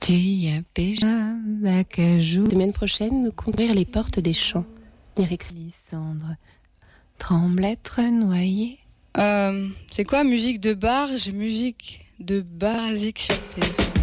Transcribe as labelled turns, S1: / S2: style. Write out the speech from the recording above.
S1: Semaine prochaine, nous ouvrir les portes des champs. Direction
S2: Lysandre, tremble être noyé.
S3: C'est quoi musique de bar? J'ai musique de basique sur PF.